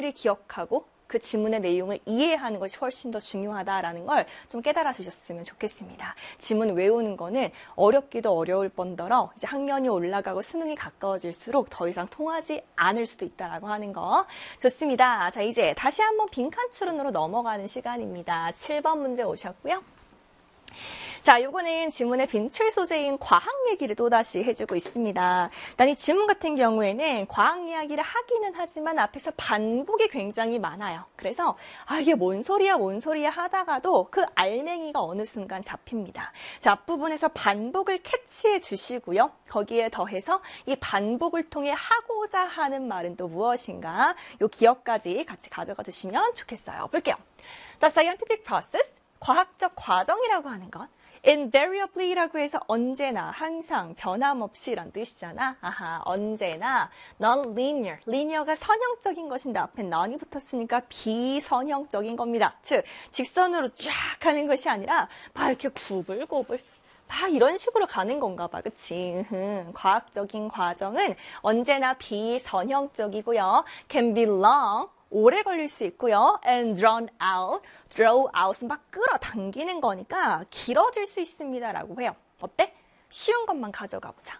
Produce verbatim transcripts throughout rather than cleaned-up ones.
의미를 기억하고 그 지문의 내용을 이해하는 것이 훨씬 더 중요하다라는 걸 좀 깨달아 주셨으면 좋겠습니다. 지문 외우는 거는 어렵기도 어려울 뿐더러 이제 학년이 올라가고 수능이 가까워질수록 더 이상 통하지 않을 수도 있다라고 하는 거. 좋습니다. 자, 이제 다시 한번 빈칸 추론으로 넘어가는 시간입니다. 칠 번 문제 오셨고요. 자, 요거는 지문의 빈출 소재인 과학 얘기를 또다시 해주고 있습니다. 일단 이 지문 같은 경우에는 과학 이야기를 하기는 하지만 앞에서 반복이 굉장히 많아요. 그래서 아 이게 뭔 소리야 뭔 소리야 하다가도 그 알맹이가 어느 순간 잡힙니다. 자, 앞부분에서 반복을 캐치해 주시고요. 거기에 더해서 이 반복을 통해 하고자 하는 말은 또 무엇인가? 요 기억까지 같이 가져가 주시면 좋겠어요. 볼게요. The scientific process, 과학적 과정이라고 하는 것. invariably라고 해서 언제나, 항상, 변함없이 이런 뜻이잖아. 아하, 언제나, non-linear. linear가 선형적인 것인데 앞에 non이 붙었으니까 비선형적인 겁니다. 즉, 직선으로 쫙 가는 것이 아니라 막 이렇게 구불구불. 막 이런 식으로 가는 건가 봐, 그치? 과학적인 과정은 언제나 비선형적이고요. can be long. 오래 걸릴 수 있고요. and drawn out, draw out은 막 끌어당기는 거니까 길어질 수 있습니다라고 해요. 어때? 쉬운 것만 가져가 보자.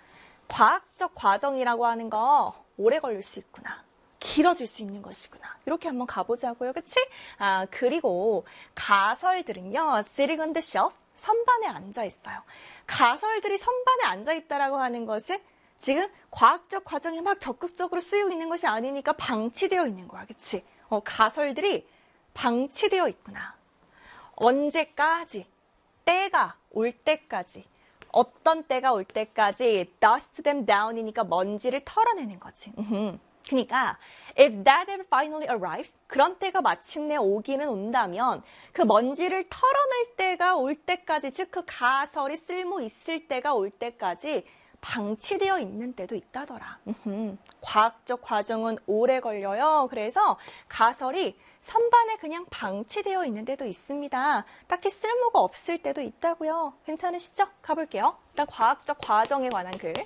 과학적 과정이라고 하는 거 오래 걸릴 수 있구나. 길어질 수 있는 것이구나. 이렇게 한번 가보자고요. 그치? 아, 그리고 가설들은요. sitting on the shelf, 선반에 앉아 있어요. 가설들이 선반에 앉아 있다라고 하는 것은 지금 과학적 과정이 막 적극적으로 쓰이고 있는 것이 아니니까 방치되어 있는 거야. 그치? 어, 가설들이 방치되어 있구나. 언제까지? 때가 올 때까지. 어떤 때가 올 때까지 dust them down이니까 먼지를 털어내는 거지. 으흠. 그러니까 if that ever finally arrives, 그런 때가 마침내 오기는 온다면 그 먼지를 털어낼 때가 올 때까지, 즉 그 가설이 쓸모 있을 때가 올 때까지 방치되어 있는 때도 있다더라. 으흠. 과학적 과정은 오래 걸려요. 그래서 가설이 선반에 그냥 방치되어 있는 때도 있습니다. 딱히 쓸모가 없을 때도 있다고요. 괜찮으시죠? 가볼게요. 일단 과학적 과정에 관한 글.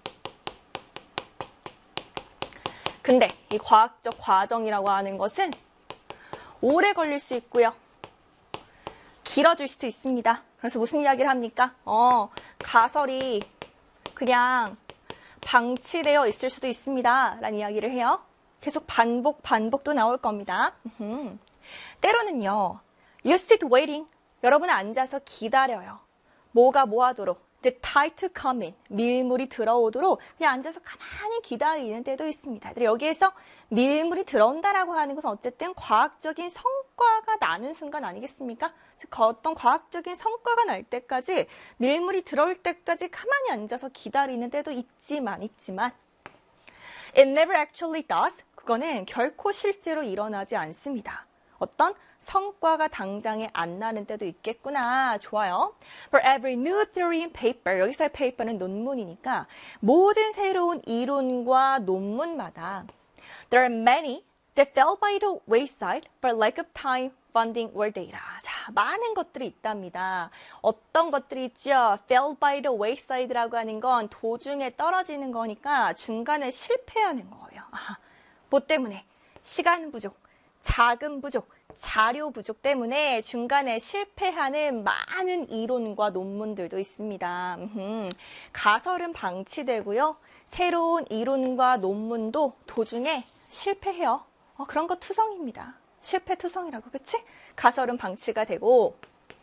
근데 이 과학적 과정이라고 하는 것은 오래 걸릴 수 있고요. 길어질 수도 있습니다. 그래서 무슨 이야기를 합니까? 어, 가설이 그냥 방치되어 있을 수도 있습니다. 라는 이야기를 해요. 계속 반복, 반복도 나올 겁니다. 으흠. 때로는요. You sit waiting. 여러분은 앉아서 기다려요. 뭐가 뭐하도록. The tide to come in. 밀물이 들어오도록 그냥 앉아서 가만히 기다리는 때도 있습니다. 여기에서 밀물이 들어온다라고 하는 것은 어쨌든 과학적인 성과가 나는 순간 아니겠습니까? 즉 어떤 과학적인 성과가 날 때까지 밀물이 들어올 때까지 가만히 앉아서 기다리는 때도 있지만 있지만 It never actually does. 그거는 결코 실제로 일어나지 않습니다. 어떤 성과가 당장에 안 나는 때도 있겠구나. 좋아요. For every new theory in paper. 여기서의 paper는 논문이니까 모든 새로운 이론과 논문마다 There are many that fell by the wayside for lack of time, funding, or data. 자, 많은 것들이 있답니다. 어떤 것들이 있죠? fell by the wayside라고 하는 건 도중에 떨어지는 거니까 중간에 실패하는 거예요. 아, 뭐 때문에? 시간 부족, 자금 부족, 자료 부족 때문에 중간에 실패하는 많은 이론과 논문들도 있습니다. 음흠. 가설은 방치되고요. 새로운 이론과 논문도 도중에 실패해요. 어, 그런 거 투성입니다. 실패 투성이라고, 그치? 가설은 방치가 되고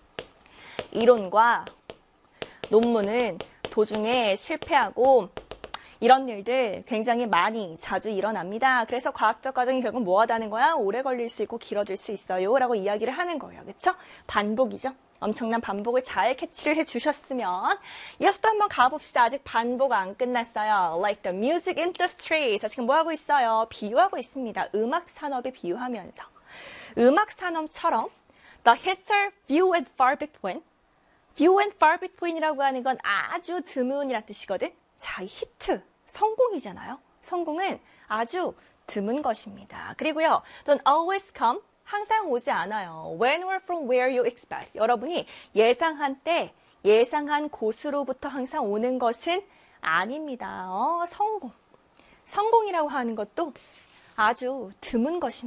이론과 논문은 도중에 실패하고 이런 일들 굉장히 많이 자주 일어납니다. 그래서 과학적 과정이 결국 뭐 하다는 거야? 오래 걸릴 수 있고 길어질 수 있어요. 라고 이야기를 하는 거예요. 그쵸? 반복이죠. 엄청난 반복을 잘 캐치를 해주셨으면 이어서 또 한번 가봅시다. 아직 반복 안 끝났어요. Like the music industry. 자, 지금 뭐 하고 있어요? 비유하고 있습니다. 음악 산업에 비유하면서. 음악 산업처럼 the hits are few and far between. few and far between이라고 하는 건 아주 드문이란 뜻이거든. 자, 이 히트, 성공이잖아요. 성공은 아주 드문 것입니다. 그리고요, don't always come, 항상 오지 않아요. When or from where you expect. 여러분이 예상한 때, 예상한 곳으로부터 항상 오는 것은 아닙니다. 어, 성공. 성공이라고 하는 것도 아주 드문 것입니다.